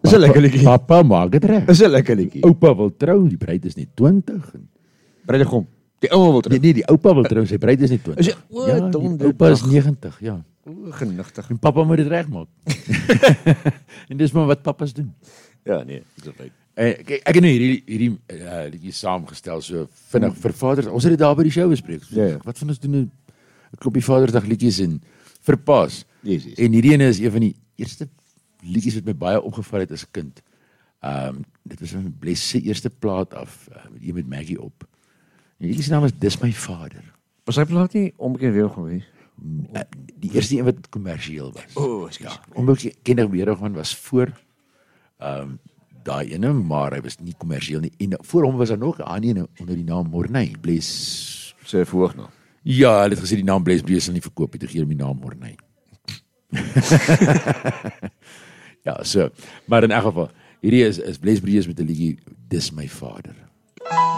Is 'n lekker liedjie. Papa maak dit reg. Is 'n lekker liedjie. Oupa wil trou, die bruid is net 20. Bruidegom. Die ouma wil terug. Nee, die oupa wil trou, sy bruid is net 20. Is jy- o, ja, dom, die oupa is 90, ja. O, genigtig. En papa moet dit regmaak. En dis maar wat papas doen. Ja, nee, dis reg. Kyk, ek het nou hierdie liedjie saamgestel so vinnig vir Vaders. Ons het dit daar by die show bespreek. So, Ja. Wat van ons doen 'n kloppie Vadersdag liedjies en vir paas. Yes. En hierdie ene is een van die eerste liedjies wat my baie opgeval het as 'n kind. Dit was van Bless se eerste plaat af, een met Maggie op. En die liedjie se naam is Dis My Vader. Was hy plaat nie omgekeer weer gewees? Die eerste een wat kommersieel was. O, ekskuus. Onbekende Weerogman was voor daai ene, maar hy was nie kommersieel nie. En voor hom was daar nog 'n ander ene onder die naam Morney, Bless. Sy voornaam. Ja, hulle het gesê die naam Bless Breeze sal nie verkoop nie, toe gee hulle die naam Morney. Ja, so. Maar in elk geval, hierdie is Bless Breeze met 'n liedjie Dis My Vader.